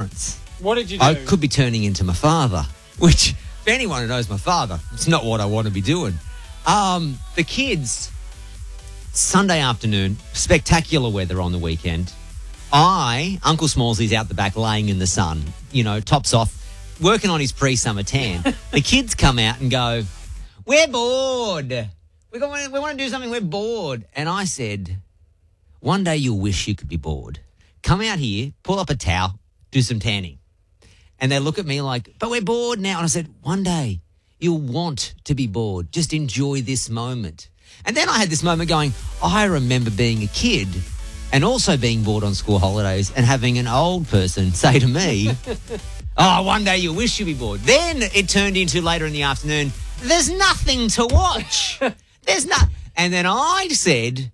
parents. What did you do? I could be turning into my father, which, if anyone who knows my father, it's not what I want to be doing. The kids, Sunday afternoon, spectacular weather on the weekend. Uncle Smallsy's out the back laying in the sun, tops off, working on his pre-summer tan. The kids come out and go, "We're bored. We want to do something. We're bored." And I said, "One day you'll wish you could be bored. Come out here, pull up a towel, do some tanning." And they look at me like, "But we're bored now." And I said, "One day you'll want to be bored. Just enjoy this moment." And then I had this moment going, I remember being a kid and also being bored on school holidays and having an old person say to me, "Oh, one day you'll wish you'd be bored." Then it turned into later in the afternoon, "There's nothing to watch. And then I said,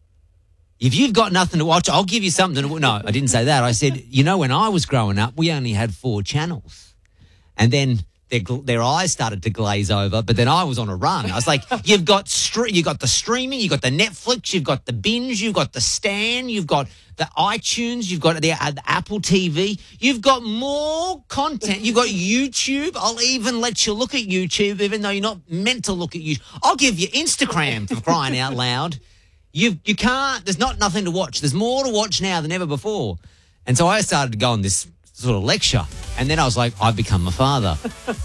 "If you've got nothing to watch, I'll give you something to watch." No, I didn't say that. I said, when I was growing up, we only had 4 channels. And then their eyes started to glaze over, but then I was on a run. I was like, you got the streaming, you've got the Netflix, you've got the binge, you've got the Stan, you've got the iTunes, you've got the Apple TV, you've got more content, you've got YouTube. I'll even let you look at YouTube, even though you're not meant to look at YouTube. I'll give you Instagram, for crying out loud. You can't, there's nothing to watch. There's more to watch now than ever before. And so I started to go on this sort of lecture. And then I was like, I've become my father.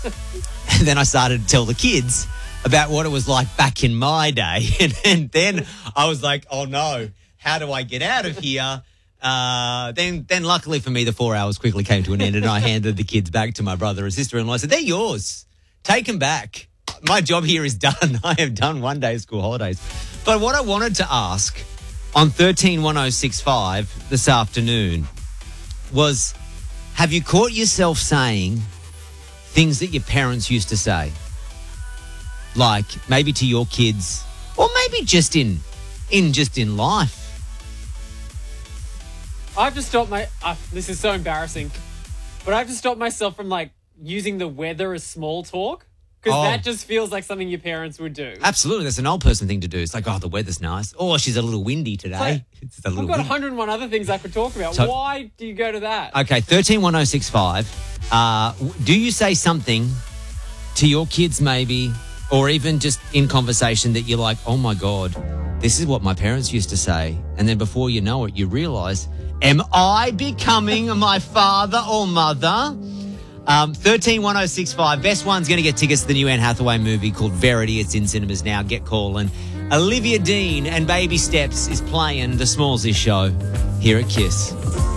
And then I started to tell the kids about what it was like back in my day. And then I was like, oh no, how do I get out of here? Then luckily for me, the 4 hours quickly came to an end and I handed the kids back to my brother and sister-in-law. I said, "They're yours. Take them back. My job here is done. I have done one day of school holidays." But what I wanted to ask on 131065 this afternoon was, have you caught yourself saying things that your parents used to say? Like maybe to your kids, or maybe just in life. I have to stop this is so embarrassing, but I have to stop myself from using the weather as small talk. Because that just feels like something your parents would do. Absolutely. That's an old person thing to do. It's like, oh, the weather's nice. Oh, she's a little windy today. I've got 101 other things I could talk about. So, why do you go to that? Okay, 131065. Do you say something to your kids maybe, or even just in conversation that you're like, oh, my God, this is what my parents used to say. And then before you know it, you realise, am I becoming my father or mother? 131065. Best one's going to get tickets to the new Anne Hathaway movie called Verity. It's in cinemas now. Get calling. Olivia Dean and Baby Steps is playing the Smallsy Show here at KISS.